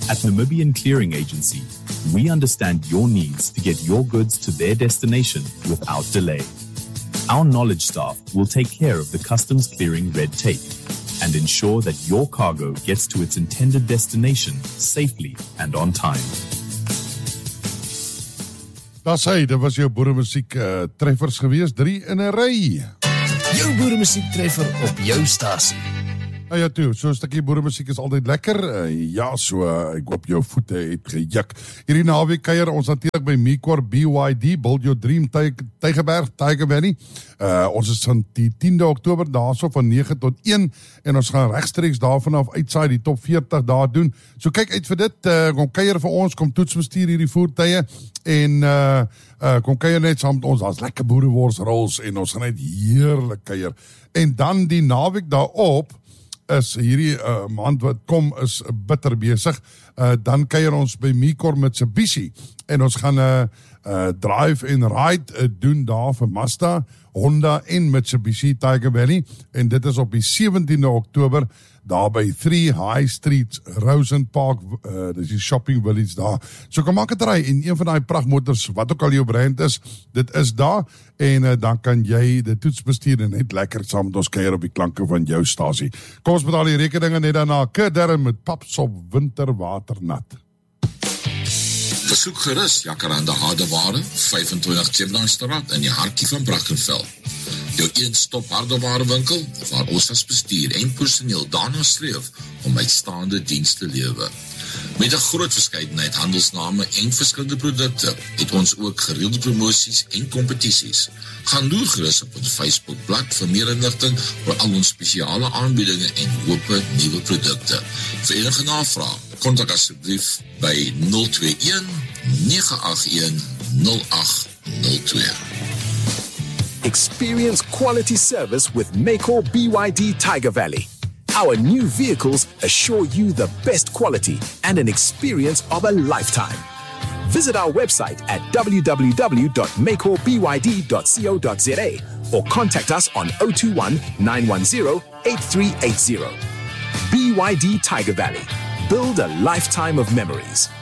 At Namibian Clearing Agency, we understand your needs to get your goods to their destination without delay. Our knowledge staff will take care of the customs clearing red tape and ensure that your cargo gets to its intended destination safely and on time. Dit was jou boeremusiek treffers gewees, 3 in 'n ry. Jou boeremusiek treffer op jou stasie. Ja toe, so 'n stukkie boeremusiek is altyd lekker. Ek hoop jou voete het gejuk. Hierdie naweek kuier ons natuurlik by Mekor BYD, Build Your Dream Tygerberg, Tiger Valley. Ons is van die 10de Oktober daarso van 9 tot 1 en ons gaan regstreeks daarvan af uitsaai die top 40 daar doen. So kyk uit vir dit, kom kuier vir ons, kom toetsbestuur hierdie voertuie en kom kuier net saam met ons, daar's lekker boerewors rolls en ons gaan net heerlik kuier. En dan die naweek daarop is hierdie maand wat kom is bitter besig. Dan kuier ons by Mekor Mitsubishi en ons gaan drive en ride doen daar vir Mazda, Honda en Mitsubishi Tiger Valley en dit is op die 17de Oktober daar by 3 High Street, Rosen Park, dis die shopping village daar. So kom maak het ry en een van die prachtmotors, wat ook al jou brand is, dit is daar en dan kan jy die toets bestuur en net lekker saam met ons kuier op die klanke van jou stasie. Kom ons betaal die rekeninge net daarna, Kudderm met paps op winterwaternat. Besoek gerus Jacaranda Hardeware, 25 Chipnastraat in die hartjie van Brackenfell. Jou een-stop hardewarewinkel waar ons as bestuur en personeel daarna streef om uitstaande dienste te lewer. Met 'n groot verskeidenheid handelsname en verskillende produkte het ons ook gereelde promosies en kompetisies. Gaan loer gerus op ons Facebookblad vir meer inligting oor al ons spesiale aanbiedinge en hoope nuwe produkte. Vir enige navraag, kontak asseblief by 021 981 0802. Experience quality service with Mekor BYD Tiger Valley. Our new vehicles assure you the best quality and an experience of a lifetime. Visit our website at www.mekorbyd.co.za or contact us on 021 910 8380. BYD Tiger Valley. Build a lifetime of memories.